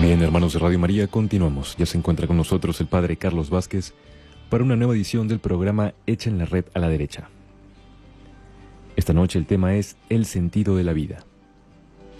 Bien, hermanos de Radio María, continuamos. Ya se encuentra con nosotros el Padre Carlos Vázquez para una nueva edición del programa Echa en la Red a la Derecha. Esta noche el tema es el sentido de la vida.